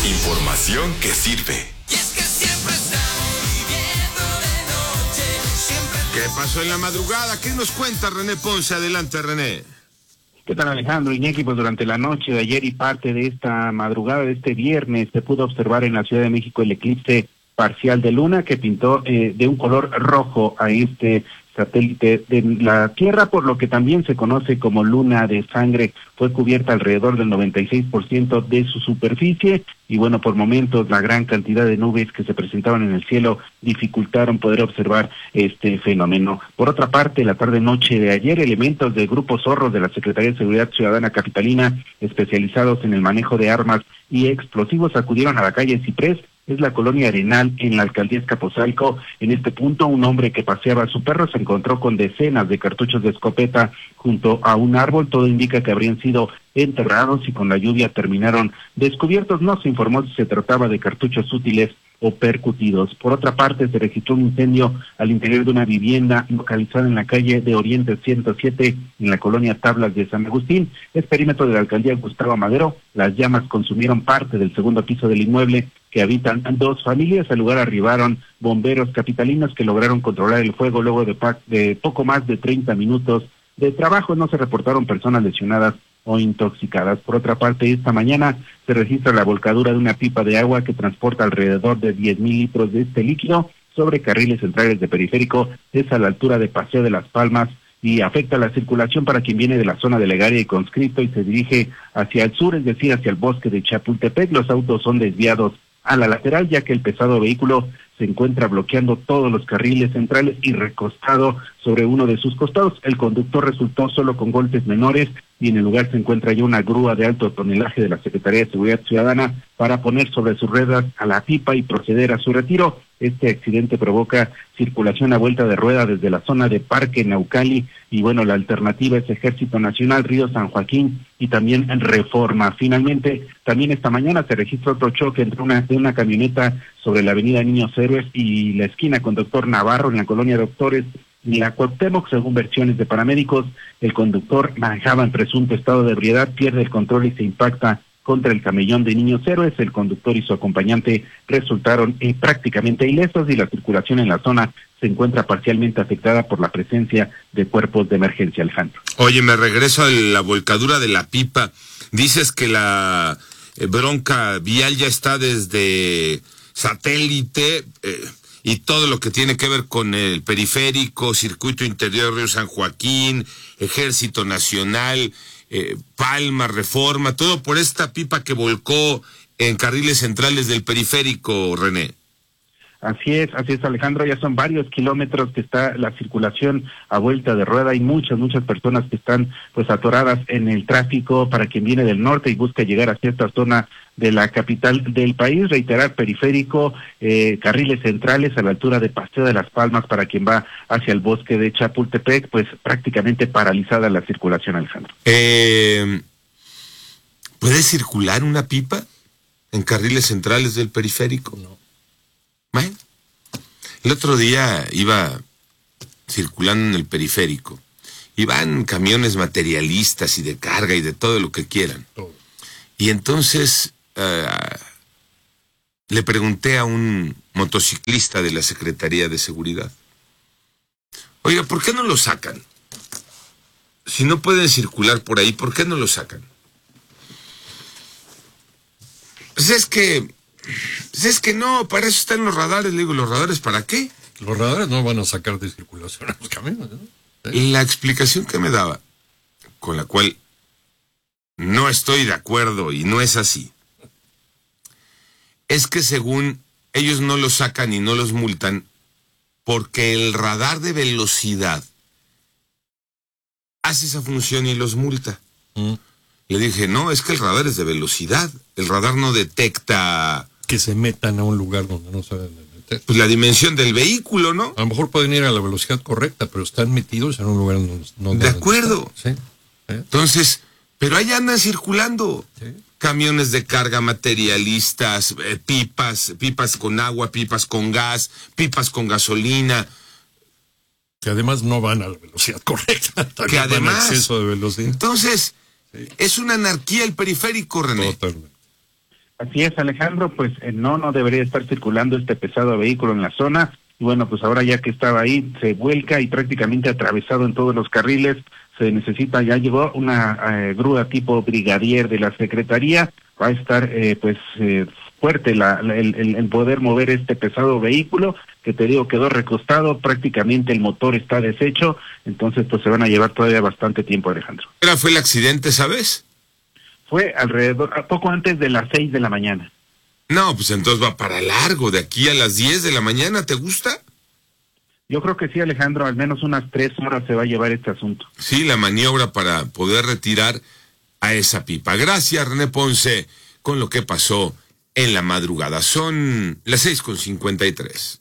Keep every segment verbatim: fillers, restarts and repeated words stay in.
Información que sirve. Y es que siempre estamos viviendo de noche, siempre... ¿Qué pasó en la madrugada? ¿Qué nos cuenta René Ponce? Adelante, René. ¿Qué tal, Alejandro? Iñaki, pues durante la noche de ayer y parte de esta madrugada de este viernes se pudo observar en la Ciudad de México el eclipse parcial de luna que pintó eh, de un color rojo a este satélite de la Tierra, por lo que también se conoce como luna de sangre. Fue cubierta alrededor del noventa y seis por ciento de su superficie y bueno, por momentos la gran cantidad de nubes que se presentaban en el cielo dificultaron poder observar este fenómeno. Por otra parte, la tarde-noche de ayer, elementos del Grupo Zorro de la Secretaría de Seguridad Ciudadana Capitalina, especializados en el manejo de armas y explosivos, acudieron a la calle Ciprés, es la colonia Arenal en la alcaldía Azcapotzalco. En este punto, un hombre que paseaba a su perro se encontró con decenas de cartuchos de escopeta junto a un árbol. Todo indica que habrían sido enterrados y con la lluvia terminaron descubiertos. No se informó si se trataba de cartuchos útiles o percutidos. Por otra parte, se registró un incendio al interior de una vivienda localizada en la calle de Oriente ciento siete, en la colonia Tablas de San Agustín. Es perímetro de la alcaldía Gustavo Madero. Las llamas consumieron parte del segundo piso del inmueble que habitan dos familias. Al lugar arribaron bomberos capitalinos que lograron controlar el fuego luego de, de poco más de treinta minutos de trabajo. No se reportaron personas lesionadas o intoxicadas. Por otra parte, esta mañana se registra la volcadura de una pipa de agua que transporta alrededor de diez mil litros de este líquido sobre carriles centrales de periférico. Es a la altura de Paseo de las Palmas y afecta la circulación para quien viene de la zona de Legaria y Conscripto y se dirige hacia el sur, es decir, hacia el bosque de Chapultepec. Los autos son desviados a la lateral, ya que el pesado vehículo se encuentra bloqueando todos los carriles centrales y recostado sobre uno de sus costados. El conductor resultó solo con golpes menores y en el lugar se encuentra ya una grúa de alto tonelaje de la Secretaría de Seguridad Ciudadana para poner sobre sus ruedas a la pipa y proceder a su retiro. Este accidente provoca circulación a vuelta de rueda desde la zona de Parque Naucali y bueno, la alternativa es Ejército Nacional, Río San Joaquín y también Reforma. Finalmente, también esta mañana se registra otro choque entre una, de una camioneta sobre la avenida Niños Héroes y la esquina con Doctor Navarro en la colonia Doctores en la Cuauhtémoc. Según versiones de paramédicos, el conductor manejaba en presunto estado de ebriedad, pierde el control y se impacta contra el camellón de Niños Héroes. El conductor y su acompañante resultaron eh, prácticamente ilesos y la circulación en la zona se encuentra parcialmente afectada por la presencia de cuerpos de emergencia. Alejandro. Oye, me regreso a la volcadura de la pipa. Dices que la eh, bronca vial ya está desde satélite eh, y todo lo que tiene que ver con el periférico, circuito interior Río San Joaquín, Ejército Nacional, eh, Palma, Reforma, todo por esta pipa que volcó en carriles centrales del periférico, René. Así es, así es, Alejandro, ya son varios kilómetros que está la circulación a vuelta de rueda. Hay muchas, muchas personas que están pues atoradas en el tráfico para quien viene del norte y busca llegar hacia esta zona de la capital del país. Reiterar, periférico, eh, carriles centrales a la altura de Paseo de las Palmas para quien va hacia el bosque de Chapultepec, pues prácticamente paralizada la circulación, Alejandro. Eh, ¿Puede circular una pipa en carriles centrales del periférico? No. Bueno, el otro día iba circulando en el periférico y van camiones materialistas y de carga y de todo lo que quieran. Todo. Y entonces uh, le pregunté a un motociclista de la Secretaría de Seguridad, oiga, ¿por qué no lo sacan? Si no pueden circular por ahí, ¿por qué no lo sacan? Pues es que... Pues es que no, para eso están los radares. Le digo, ¿los radares para qué? Los radares no van a sacar de circulación a los camiones, ¿no? ¿Sí? La explicación que me daba, con la cual no estoy de acuerdo y no es así, es que según ellos no los sacan y no los multan porque el radar de velocidad hace esa función y los multa. Mm. Le dije, no, es que el radar es de velocidad. El radar no detecta... Que se metan a un lugar donde no se deben meter. Pues la dimensión del vehículo, ¿no? A lo mejor pueden ir a la velocidad correcta, pero están metidos en un lugar donde no deben. De acuerdo. estar. Sí. ¿Eh? Entonces, pero ahí andan circulando. Sí. Camiones de carga, materialistas, eh, pipas, pipas con agua, pipas con gas, pipas con gasolina. Que además no van a la velocidad correcta. Que además... van a exceso de velocidad. Entonces, Sí. es una anarquía el periférico, René. Totalmente. Así es, Alejandro, pues eh, no, no debería estar circulando este pesado vehículo en la zona. Y bueno, pues ahora ya que estaba ahí, se vuelca y prácticamente atravesado en todos los carriles. Se necesita, ya llegó una eh, grúa tipo brigadier de la Secretaría. Va a estar eh, pues eh, fuerte la, la, el, el poder mover este pesado vehículo, que te digo quedó recostado, prácticamente el motor está deshecho, entonces pues se van a llevar todavía bastante tiempo, Alejandro. ¿Qué hora fue el accidente, sabes? Fue alrededor, a poco antes de las seis de la mañana. No, pues entonces va para largo, de aquí a las diez de la mañana, ¿te gusta? Yo creo que sí, Alejandro, al menos unas tres horas se va a llevar este asunto. Sí, la maniobra para poder retirar a esa pipa. Gracias, René Ponce, con lo que pasó en la madrugada. Son las seis con cincuenta y tres.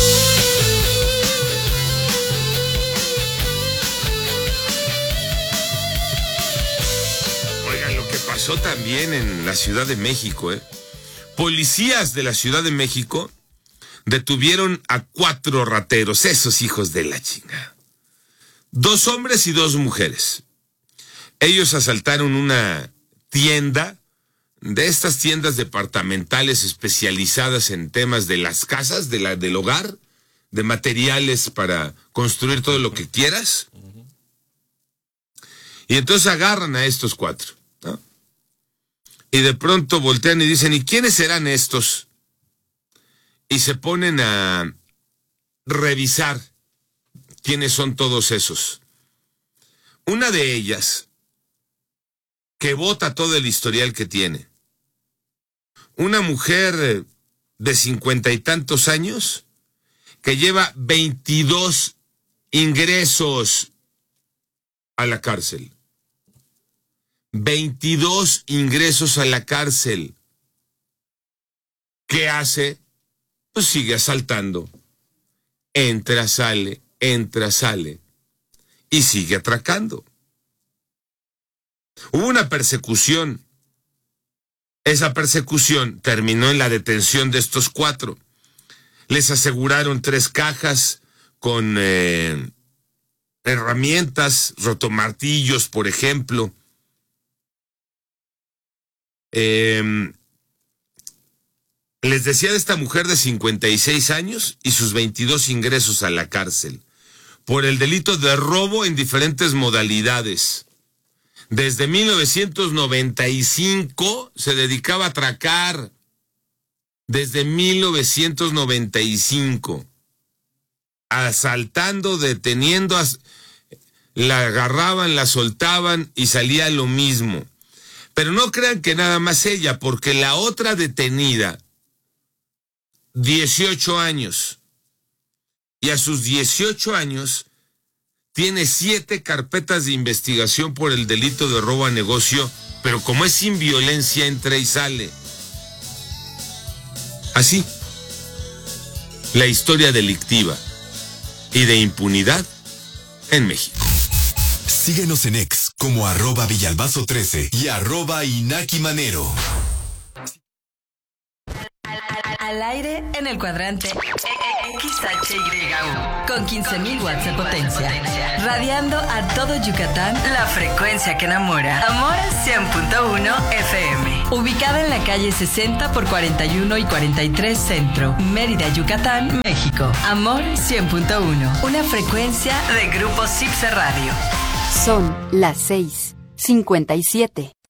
Oigan, lo que pasó también en la Ciudad de México, ¿eh? Policías de la Ciudad de México detuvieron a cuatro rateros, esos hijos de la chingada. Dos hombres y dos mujeres. Ellos asaltaron una tienda, de estas tiendas departamentales especializadas en temas de las casas, de la, del hogar, de materiales para construir todo lo que quieras. Y entonces agarran a estos cuatro, ¿no? Y de pronto voltean y dicen, ¿y quiénes serán estos? Y se ponen a revisar quiénes son todos esos. Una de ellas, que bota todo el historial que tiene. Una mujer de cincuenta y tantos años, que lleva veintidós ingresos a la cárcel. veintidós ingresos a la cárcel. ¿Qué hace? Pues sigue asaltando. Entra, sale, entra, sale. Y sigue atracando. Hubo una persecución. Esa persecución terminó en la detención de estos cuatro. Les aseguraron tres cajas con eh, herramientas, rotomartillos, por ejemplo. Eh, les decía de esta mujer de cincuenta y seis años y sus veintidós ingresos a la cárcel por el delito de robo en diferentes modalidades. Desde mil novecientos noventa y cinco se dedicaba a atracar. Desde mil novecientos noventa y cinco. Asaltando, deteniendo, as... la agarraban, la soltaban y salía lo mismo. Pero no crean que nada más ella, porque la otra detenida, dieciocho años. Y a sus dieciocho años tiene siete carpetas de investigación por el delito de robo a negocio, pero como es sin violencia, entra y sale. Así, la historia delictiva y de impunidad en México. Síguenos en X como arroba Villalbazo trece y arroba Inaki Manero. Al aire en el cuadrante X H Y U con quince mil watts de potencia, radiando a todo Yucatán, la frecuencia que enamora. Amor cien punto uno F M. Ubicada en la calle sesenta por cuarenta y uno y cuarenta y tres Centro, Mérida, Yucatán, México. Amor cien punto uno, una frecuencia de Grupo Cipse Radio. Son las seis cincuenta y siete.